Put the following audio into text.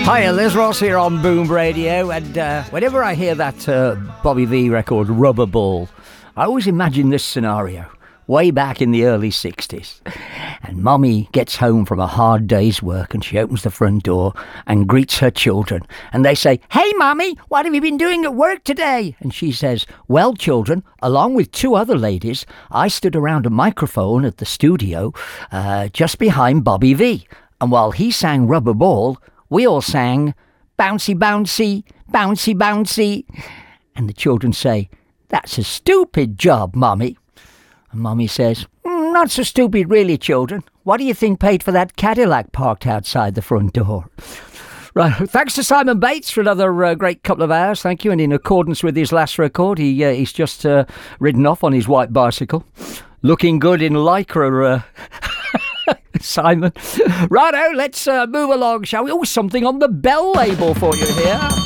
Hiya, Liz Ross here on Boom Radio, and whenever I hear that Bobby V record, Rubber Ball, I always imagine this scenario, way back in the early 60s. And Mummy gets home from a hard day's work and she opens the front door and greets her children. And they say, "Hey, Mummy, what have you been doing at work today?" And she says, "Well, children, along with two other ladies, I stood around a microphone at the studio just behind Bobby V. And while he sang Rubber Ball, we all sang Bouncy, Bouncy, Bouncy, Bouncy." And the children say, "That's a stupid job, Mummy." And Mummy says, "Not so stupid really, children. What do you think paid for that Cadillac parked outside the front door?" Right, thanks to Simon Bates for another great couple of hours, thank you. And in accordance with his last record, he's just ridden off on his white bicycle. Looking good in Lycra, Simon. Righto, let's move along, shall we? Oh, something on the Bell label for you here.